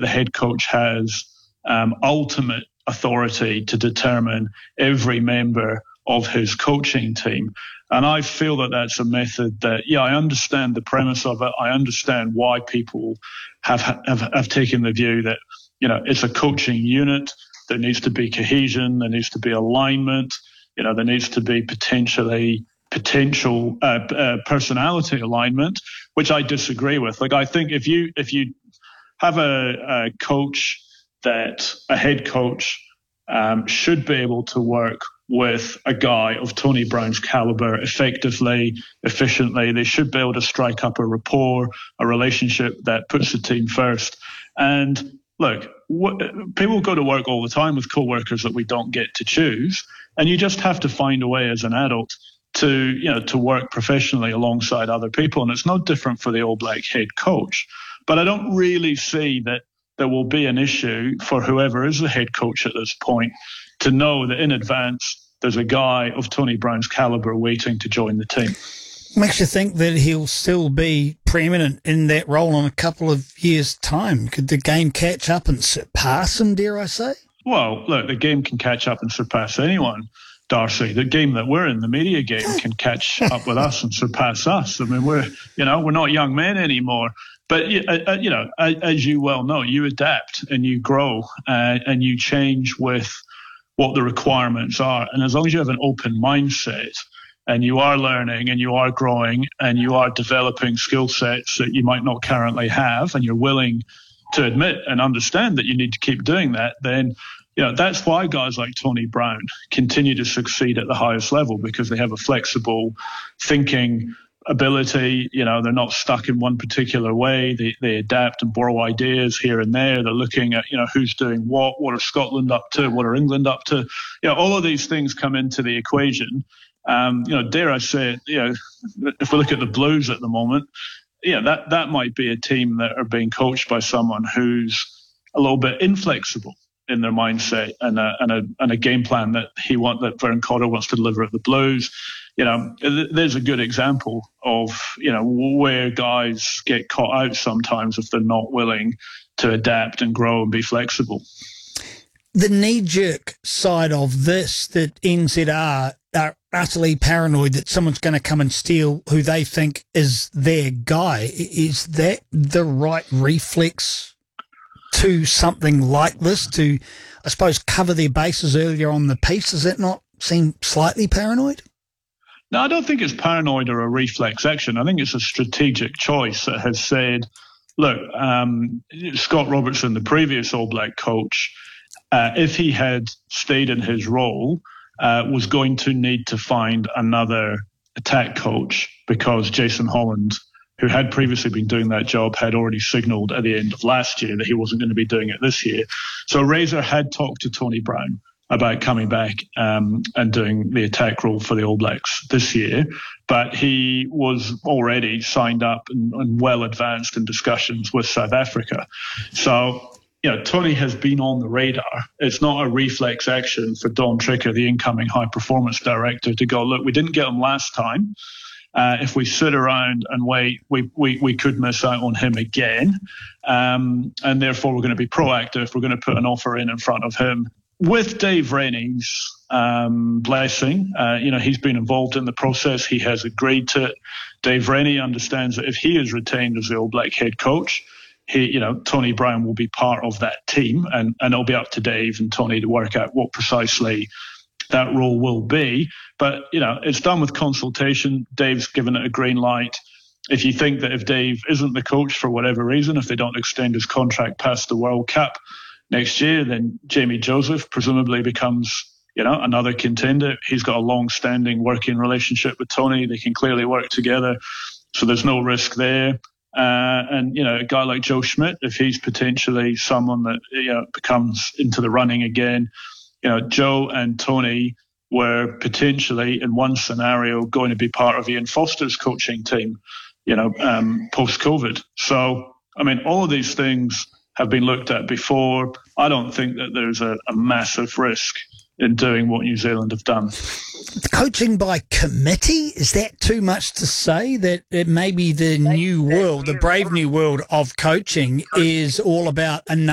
the head coach has ultimate authority to determine every member of his coaching team. And I feel that that's a method that, I understand the premise of it. I understand why people have taken the view that, it's a coaching unit. There needs to be cohesion. There needs to be alignment. There needs to be potential personality alignment, which I disagree with. Like, I think if you have a coach that a head coach should be able to work with a guy of Tony Brown's caliber effectively, efficiently. They should be able to strike up a rapport, a relationship that puts the team first. And look, people go to work all the time with co-workers that we don't get to choose, and you just have to find a way as an adult to work professionally alongside other people. And it's no different for the All Black head coach. But I don't really see that there will be an issue for whoever is the head coach at this point to know that in advance there's a guy of Tony Brown's caliber waiting to join the team. Makes you think that he'll still be preeminent in that role in a couple of years' time. Could the game catch up and surpass him, dare I say? Well, look, the game can catch up and surpass anyone, Darcy. The game that we're in, the media game, can catch up with us and surpass us. I mean, we're not young men anymore. But, as you well know, you adapt and you grow and you change with what the requirements are. And as long as you have an open mindset and you are learning and you are growing and you are developing skill sets that you might not currently have, and you're willing to admit and understand that you need to keep doing that, then that's why guys like Tony Brown continue to succeed at the highest level, because they have a flexible thinking ability. They're not stuck in one particular way. They adapt and borrow ideas here and there. They're looking at, who's doing what are Scotland up to, what are England up to. All of these things come into the equation. Dare I say it, if we look at the Blues at the moment, that might be a team that are being coached by someone who's a little bit inflexible in their mindset and a game plan that Vern Cotter wants to deliver at the Blues. There's a good example of, where guys get caught out sometimes if they're not willing to adapt and grow and be flexible. The knee-jerk side of this, that NZR are utterly paranoid that someone's going to come and steal who they think is their guy. Is that the right reflex to something like this, to, I suppose, cover their bases earlier on the piece? Does that not seem slightly paranoid? No, I don't think it's paranoid or a reflex action. I think it's a strategic choice that has said, look, Scott Robertson, the previous All Black coach, if he had stayed in his role, was going to need to find another attack coach, because Jason Holland, who had previously been doing that job, had already signalled at the end of last year that he wasn't going to be doing it this year. So Razor had talked to Tony Brown about coming back and doing the attack role for the All Blacks this year, but he was already signed up and well advanced in discussions with South Africa. So, Tony has been on the radar. It's not a reflex action for Don Tricker, the incoming high performance director, to go, look, we didn't get him last time. If we sit around and wait, we could miss out on him again. And therefore, we're going to be proactive. We're going to put an offer in front of him. With Dave Rennie's blessing, he's been involved in the process. He has agreed to it. Dave Rennie understands that if he is retained as the All Black head coach, Tony Brown will be part of that team, and it'll be up to Dave and Tony to work out what precisely that role will be. But, it's done with consultation. Dave's given it a green light. If you think that if Dave isn't the coach for whatever reason, if they don't extend his contract past the World Cup next year, then Jamie Joseph presumably becomes, another contender. He's got a long-standing working relationship with Tony. They can clearly work together, so there's no risk there. And a guy like Joe Schmidt, if he's potentially someone that becomes into the running again, Joe and Tony were potentially in one scenario going to be part of Ian Foster's coaching team, post-COVID. So, all of these things have been looked at before. I don't think that there's a massive risk in doing what New Zealand have done. Coaching by committee, is that too much to say, that it may be the new world, the brave new world of coaching is all about